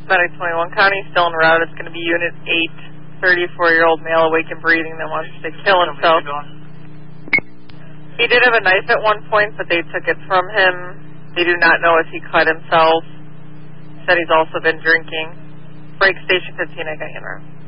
Medic 21 County, still en route. It's going to be Unit 8, 34-year-old male awake and breathing that wants to kill himself. He did have a knife at one point, but they took it from him. They do not know if he cut himself. Said he's also been drinking. Break Station 15, I got you in route.